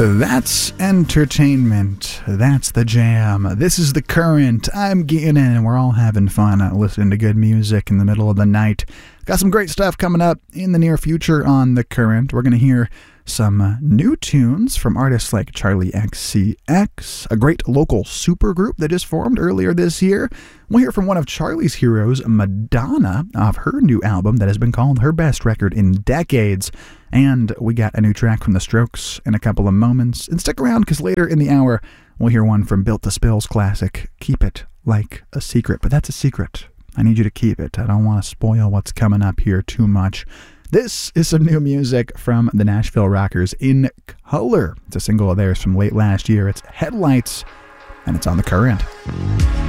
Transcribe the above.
That's entertainment. That's the jam. This is The Current. I'm Gideon, and we're all having fun listening to good music in the middle of the night. Got some great stuff coming up in the near future on The Current. We're going to hear some new tunes from artists like Charli XCX, a great local supergroup that just formed earlier this year. We'll hear from one of Charli's heroes, Madonna, off her new album that has been called her best record in decades. And we got a new track from The Strokes in a couple of moments. And stick around, because later in the hour, we'll hear one from Built to Spill's classic, Keep It Like a Secret. But that's a secret. I need you to keep it. I don't want to spoil what's coming up here too much. This is some new music from the Nashville Rockers, In Color. It's a single of theirs from late last year. It's Headlights, and it's on The Current.